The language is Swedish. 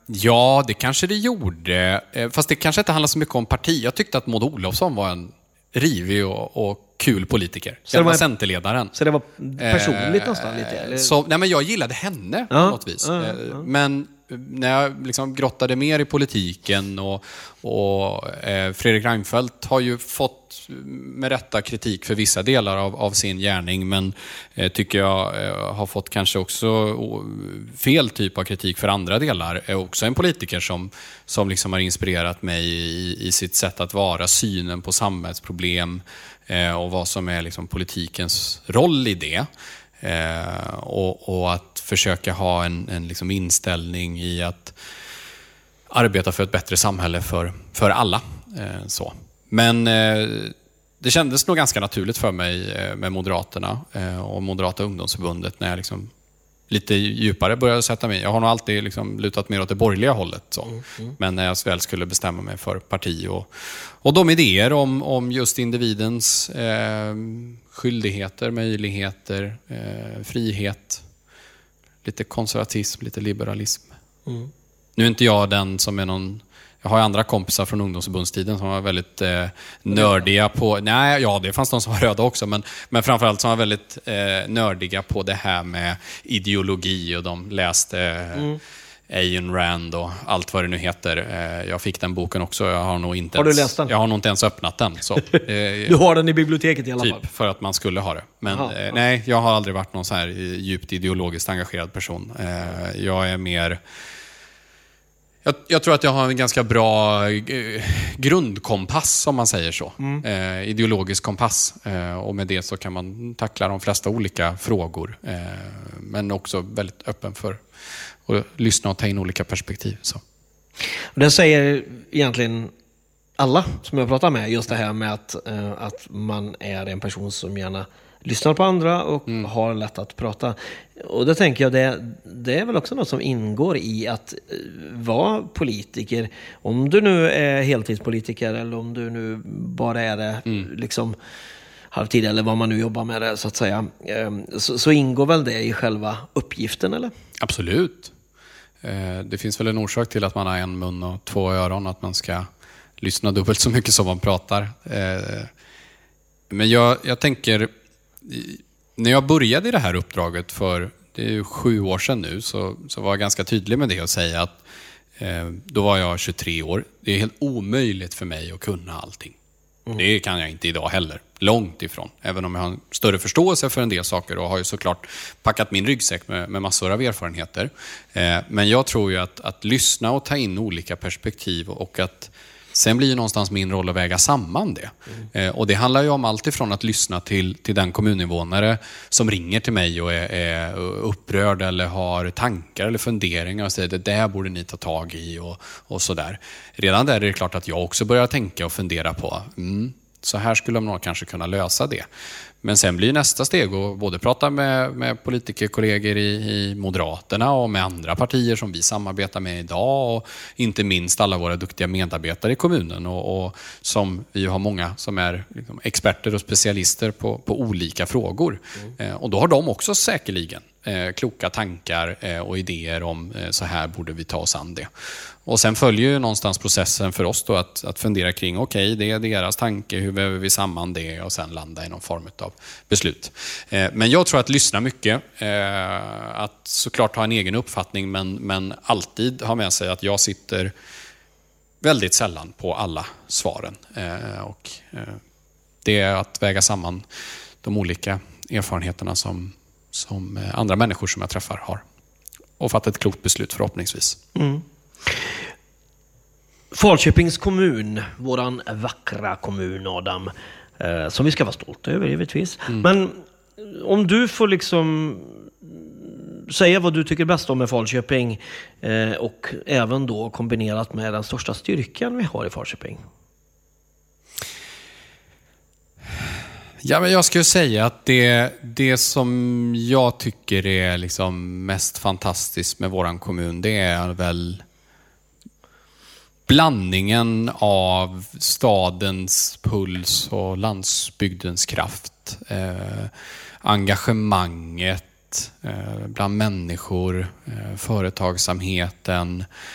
Ja, det kanske det gjorde. Fast det kanske inte handlar så mycket om parti. Jag tyckte att Maud Olofsson var en rivig och kul politiker. Så det var centerledaren. Så det var personligt nästan lite? Eller? Nej, men jag gillade henne på något vis. Men när jag liksom grottade mer i politiken och Fredrik Reinfeldt har ju fått med rätta kritik för vissa delar av sin gärning, men tycker jag har fått kanske också fel typ av kritik för andra delar. Är också en politiker som liksom har inspirerat mig i sitt sätt att vara, synen på samhällsproblem och vad som är liksom politikens roll i det. Och att försöka ha en liksom inställning i att arbeta för ett bättre samhälle för alla. Så. Men det kändes nog ganska naturligt för mig med Moderaterna och Moderata ungdomsförbundet när jag liksom lite djupare började sätta mig. Jag har nog alltid liksom lutat mer åt det borgerliga hållet. Så. Men när jag väl skulle bestämma mig för parti och de idéer om just individens skyldigheter, möjligheter, frihet, lite konservatism, lite liberalism. Nu är inte jag den som är någon... Jag har andra kompisar från ungdomsförbundstiden som var väldigt nördiga på... Nej, ja, det fanns de som var röda också, men framförallt som var väldigt nördiga på det här med ideologi, och de läste Ayn Rand och allt vad det nu heter. Jag fick den boken också. Jag har nog inte har du läst den? Jag har nog inte ens öppnat den. Så, du har den i biblioteket i alla fall? Typ, för att man skulle ha det. Men nej, jag har aldrig varit någon så här djupt ideologiskt engagerad person. Jag är mer... Jag tror att jag har en ganska bra grundkompass, om man säger så. Ideologisk kompass. Och med det så kan man tackla de flesta olika frågor. Men också väldigt öppen för att lyssna och ta in olika perspektiv. Så. Det säger egentligen alla som jag pratar med, just det här med att man är en person som gärna lyssnar på andra och har lätt att prata. Och då tänker jag, det är väl också något som ingår i att vara politiker. Om du nu är heltidspolitiker eller om du nu bara är det liksom halvtid eller vad man nu jobbar med det, så att säga. Så ingår väl det i själva uppgiften, eller? Absolut. Det finns väl en orsak till att man har en mun och två öron, att man ska lyssna dubbelt så mycket som man pratar. Men jag tänker... När jag började i det här uppdraget det är ju 7 år sedan nu, så var jag ganska tydlig med det och säga att då var jag 23 år. Det är helt omöjligt för mig att kunna allting. Det kan jag inte idag heller. Långt ifrån. Även om jag har en större förståelse för en del saker och har ju såklart packat min ryggsäck med massor av erfarenheter. Men jag tror ju att lyssna och ta in olika perspektiv, och att sen blir ju någonstans min roll att väga samman det. Och det handlar ju om allt ifrån att lyssna till den kommuninvånare som ringer till mig och är upprörd eller har tankar eller funderingar och säger det där borde ni ta tag i och sådär. Redan där är det klart att jag också börjar tänka och fundera på så här skulle man kanske kunna lösa det. Men sen blir nästa steg att både prata med politikerkollegor i Moderaterna och med andra partier som vi samarbetar med idag, och inte minst alla våra duktiga medarbetare i kommunen, och som vi har många som är liksom experter och specialister på olika frågor. Och då har de också säkerligen kloka tankar och idéer om så här borde vi ta oss an det. Och sen följer ju någonstans processen för oss då att fundera kring det är deras tanke, hur behöver vi samman det, och sen landa i någon form av beslut. Men jag tror att lyssna mycket, att såklart ha en egen uppfattning, men alltid ha med sig att jag sitter väldigt sällan på alla svaren. Och det är att väga samman de olika erfarenheterna som andra människor som jag träffar har, och fatta ett klokt beslut förhoppningsvis. Falköpings kommun, våran vackra kommun, Adam, som vi ska vara stolta över givetvis. Men om du får liksom säga vad du tycker bäst om med Falköping, och även då kombinerat med den största styrkan vi har i Falköping. Ja, men jag skulle säga att det som jag tycker är liksom mest fantastiskt med våran kommun, det är väl blandningen av stadens puls och landsbygdens kraft. Engagemanget bland människor, företagsamheten,